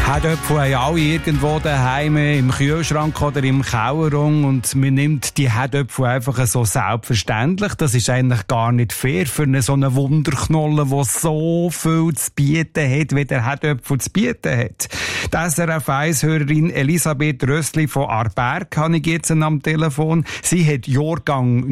Herdöpfel haben alle irgendwo daheim im Kühlschrank oder im Kauerung und man nimmt die Herdöpfel einfach so selbstverständlich. Das ist eigentlich gar nicht fair für so einen Wunderknolle, der so viel zu bieten hat, wie der Herdöpfel zu bieten hat. Die SRF1-Hörerin Elisabeth Rössli von Aarberg habe ich jetzt am Telefon. Sie hat Jahrgang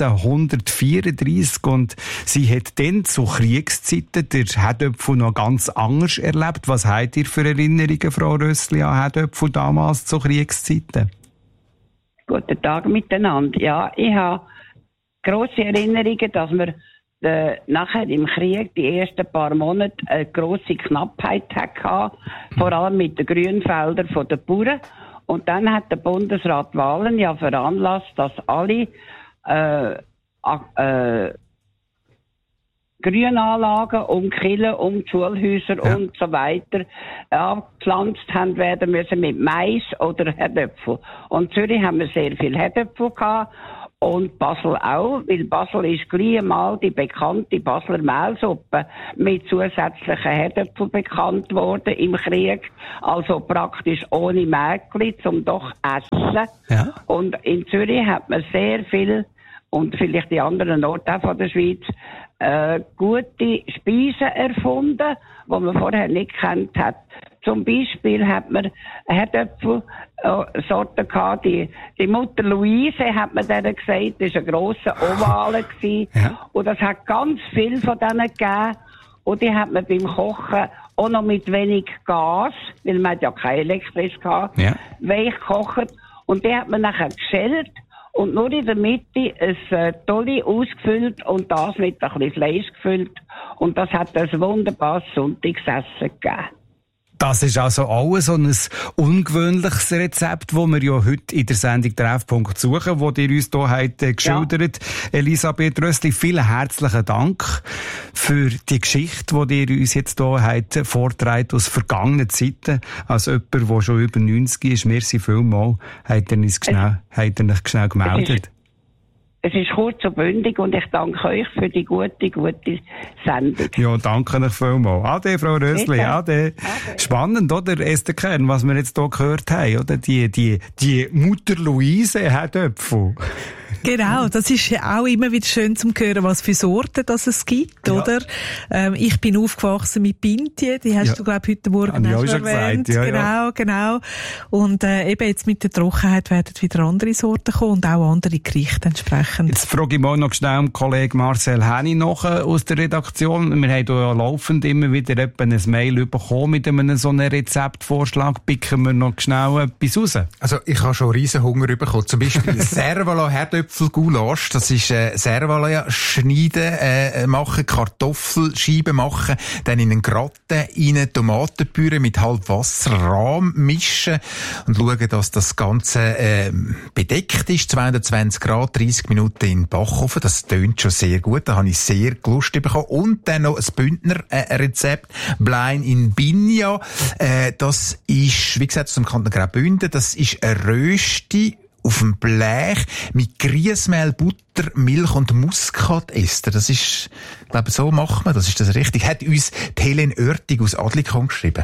1934 und sie hat dann zu Kriegszeiten den Herdöpfel noch ganz anders erlebt. Was habt ihr für Erinnerungen, Frau Rössli, an Herdöpfel damals zu Kriegszeiten? Guten Tag miteinander. Ja, ich habe grosse Erinnerungen, dass wir nachher im Krieg die ersten paar Monate eine grosse Knappheit hatten, vor allem mit den Grünfeldern der Bauern. Und dann hat der Bundesrat Wahlen ja veranlasst, dass alle Grünanlagen um Kirchen, um Schulhäuser und so weiter abgepflanzt haben werden müssen mit Mais oder Herdöpfel. Und in Zürich haben wir sehr viel Herdöpfel gehabt. Und Basel auch, weil Basel ist gleich einmal die bekannte Basler Mehlsuppe mit zusätzlichen Herdöpfel bekannt worden im Krieg. Also praktisch ohne Mägli, zum doch essen. Ja. Und in Zürich hat man sehr viel, und vielleicht die anderen Orte auch von der Schweiz, gute Speisen erfunden, die man vorher nicht gekannt hat. Zum Beispiel hat man Herdöpfelsorten gehabt, die Mutter Luise hat man denen gesagt, das war ein grosser Ovale gewesen. Ja. Und das hat ganz viel von denen gegeben. Und die hat man beim Kochen auch noch mit wenig Gas, weil man ja kein Elektris gehabt, weich gekocht. Und die hat man nachher geschält und nur in der Mitte ein Tolli ausgefüllt und das mit ein bisschen Fleisch gefüllt. Und das hat ein wunderbares Sonntagsessen gegeben. Das ist also auch so ein ungewöhnliches Rezept, das wir ja heute in der Sendung Treffpunkt suchen, das ihr uns hier habt geschildert. Ja. Elisabeth Rössli, vielen herzlichen Dank für die Geschichte, die ihr uns jetzt hier habt vorgetragen aus vergangenen Zeiten. Als jemand, der schon über 90 ist, merci vielmals, habt ihr euch schnell gemeldet. Es ist kurz und bündig und ich danke euch für die gute Sendung. Ja, danke euch vielmals. Ade, Frau Rössli, ade. Spannend, oder, Esther Kern, was wir jetzt hier gehört haben, oder? Die Mutter Luise Herdöpfel. Genau, das ist auch immer wieder schön zu hören, was für Sorten das es gibt, oder? Ich bin aufgewachsen mit Pintje, die hast du, glaube ich, heute Morgen auch schon erwähnt. Gesagt, genau. Und eben jetzt mit der Trockenheit werden wieder andere Sorten kommen und auch andere Gerichte entsprechend. Jetzt frage ich mal noch schnell den Kollegen Marcel Henny noch aus der Redaktion. Wir haben ja laufend immer wieder ein Mail bekommen mit einem so einem Rezeptvorschlag. Picken wir noch schnell etwas raus? Also ich habe schon riesen Hunger bekommen. Zum Beispiel Servala Herdöpfelgulasch. Das ist Servala schneiden, machen, Kartoffelscheiben machen, dann in einen Gratin, rein Tomatenpüree mit halb Wasser, Rahm mischen und schauen, dass das Ganze bedeckt ist. 220 Grad, 30 Minuten in den Backofen. Das tönt schon sehr gut. Da habe ich sehr Lust bekommen. Und dann noch ein Bündner Rezept. Blein in Binja. Das ist, wie gesagt, aus dem Kanton Graubünden. Das ist eine Rösti auf dem Blech mit Grießmehl, Butter, Milch und Muskatester. Das ist, ich glaube, so macht man das. Ist das richtig? Hat uns die Helen Oertig aus Adlikon geschrieben.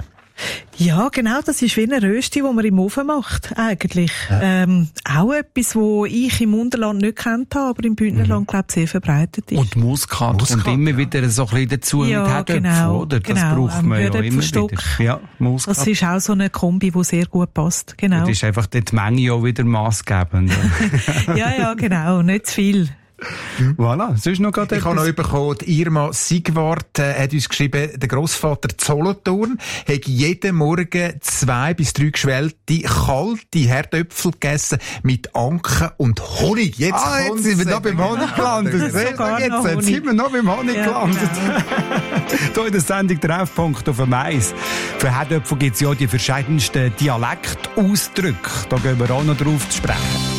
Ja, genau, das ist wie eine Rösti, die man im Ofen macht, eigentlich. Ja. Auch etwas, was ich im Unterland nicht kennt habe, aber im Bündnerland, glaube ich, sehr verbreitet ist. Und Muskat kommt immer wieder so ein bisschen dazu mit Herdöpfel, oder? Das braucht man ja immer wieder. Ja, Muskat. Das ist auch so eine Kombi, die sehr gut passt, genau. Und ist einfach die Menge auch wieder maßgebend. Ja, genau, nicht zu viel. Voilà, sonst noch gerade ich habe noch bekommen, Irma Sigwart hat uns geschrieben, der Grossvater Solothurn hat jeden Morgen 2 bis 3 geschwellte, kalte Herdöpfel gegessen mit Anken und Honig. Jetzt sind wir noch beim Honig gelandet. Jetzt sind wir noch beim Honig gelandet. Hier in der Sendung Treffpunkt auf dem Mais. Für Herdöpfel gibt es ja die verschiedensten Dialektausdrücke. Da gehen wir auch noch drauf zu sprechen.